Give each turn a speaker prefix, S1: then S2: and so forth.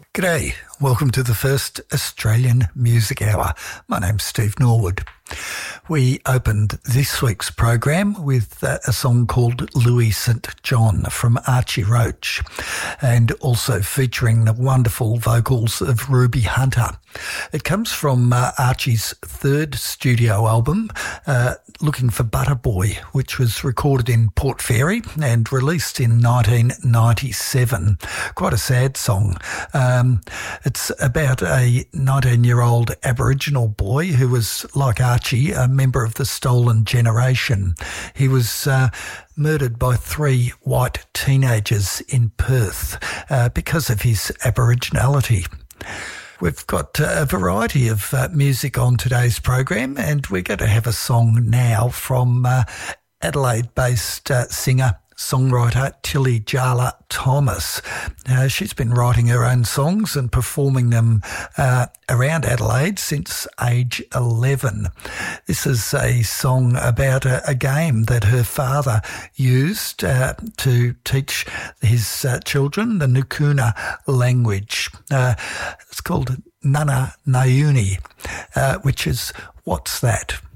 S1: G'day, welcome to the first Australian Music Hour. My name's Steve Norwood. We opened this week's program with a song called Louis St. John from Archie Roach, and also featuring the wonderful vocals of Ruby Hunter. It comes from Archie's third studio album, Looking for Butter Boy, which was recorded in Port Fairy and released in 1997. Quite a sad song. It's about a 19-year-old Aboriginal boy who was, like Archie, a member of the Stolen Generation. He was murdered by 3 white teenagers in Perth because of his Aboriginality. We've got a variety of music on today's program, and we're going to have a song now from Adelaide-based singer-songwriter Tilly Jala Thomas. She's been writing her own songs and performing them around Adelaide since age 11. This is a song about a game that her father used to teach his children the Nukuna language. It's called Nana Nayuni, which is "What's That?"